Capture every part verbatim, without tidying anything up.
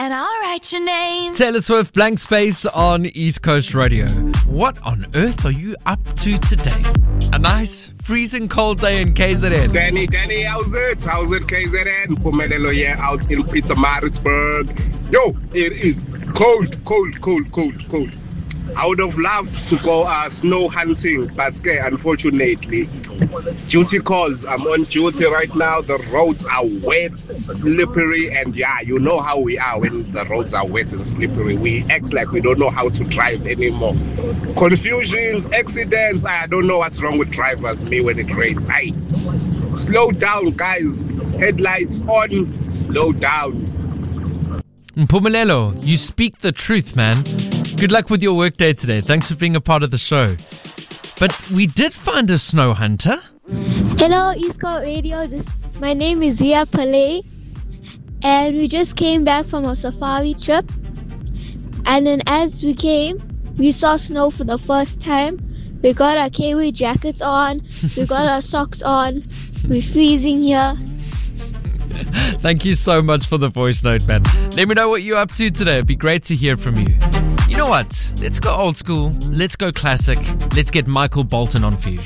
and I'll write your name. Taylor Swift, Blank Space on East Coast Radio. What on earth are you up to today? A nice freezing cold day in K Z N. Danny, Danny, how's it? How's it, K Z N? Pumelelo here out in Pietermaritzburg. Yo, it is cold, cold, cold, cold, cold. I would have loved to go uh, snow hunting, but okay, unfortunately, duty calls. I'm on duty right now. The roads are wet, slippery, and yeah, you know how we are when the roads are wet and slippery. We act like we don't know how to drive anymore. Confusions, accidents. I don't know what's wrong with drivers, me, when it rains. Aye. Slow down, guys. Headlights on. Slow down. Mpumelelo, you speak the truth, man. Good luck with your workday today. Thanks for being a part of the show. But we did find a snow hunter. Hello, East Coast Radio. This my name is Zia Pillay, and we just came back from a safari trip. And then as we came, we saw snow for the first time. We got our Kiwi jackets on. We got our socks on. We're freezing here. Thank you so much for the voice note, man. Let me know what you're up to today. It'd be great to hear from you. You know what? Let's go old school. Let's go classic. Let's get Michael Bolton on for you.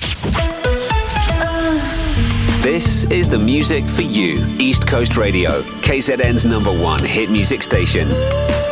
This is the music for you. East Coast Radio, K Z N's number one hit music station.